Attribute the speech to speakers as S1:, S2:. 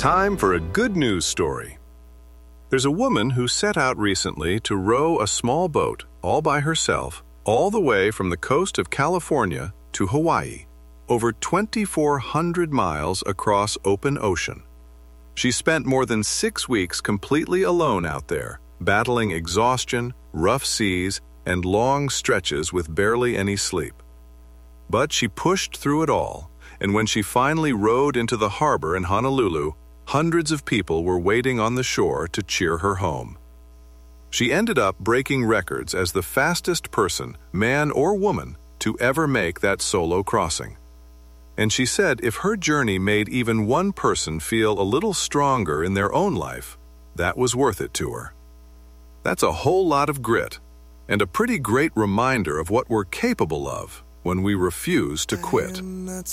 S1: Time for a good news story. There's a woman who set out recently to row a small boat all by herself, all the way from the coast of California to Hawaii, over 2,400 miles across open ocean. She spent more than 6 weeks completely alone out there, battling exhaustion, rough seas, and long stretches with barely any sleep. But she pushed through it all, and when she finally rowed into the harbor in Honolulu, hundreds of people were waiting on the shore to cheer her home. She ended up breaking records as the fastest person, man or woman, to ever make that solo crossing. And she said if her journey made even one person feel a little stronger in their own life, that was worth it to her. That's a whole lot of grit, and a pretty great reminder of what we're capable of when we refuse to quit.